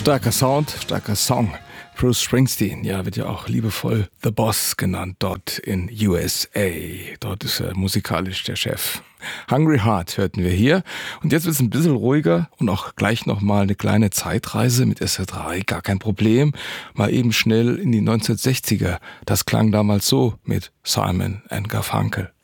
Starker Sound, starker Song. Bruce Springsteen, ja, wird ja auch liebevoll The Boss genannt, dort in USA. Dort ist er musikalisch der Chef. Hungry Heart hörten wir hier. Und jetzt wird es ein bisschen ruhiger und auch gleich nochmal eine kleine Zeitreise mit SR3, gar kein Problem. Mal eben schnell in die 1960er. Das klang damals so mit Simon & Garfunkel.